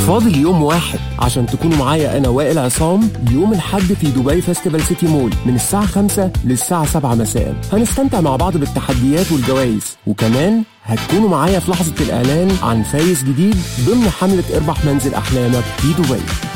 فاضل يوم واحد عشان تكونوا معايا أنا وائل عصام يوم الحد في دبي فيستيفال سيتي مول من الساعة 5 للساعة 7 مساء. هنستمتع مع بعض بالتحديات والجوائز، وكمان هتكونوا معايا في لحظة الإعلان عن فايز جديد ضمن حملة اربح منزل أحلامك في دبي.